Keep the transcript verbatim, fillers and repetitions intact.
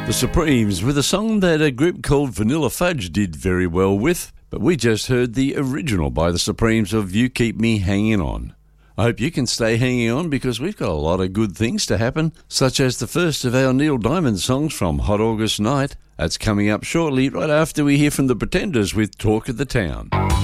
The Supremes with a song that a group called Vanilla Fudge did very well with, but we just heard the original by the Supremes of You Keep Me Hanging On. I hope you can stay hanging on because we've got a lot of good things to happen, such as the first of our Neil Diamond songs from Hot August Night. That's coming up shortly, right after we hear from the Pretenders with Talk of the Town.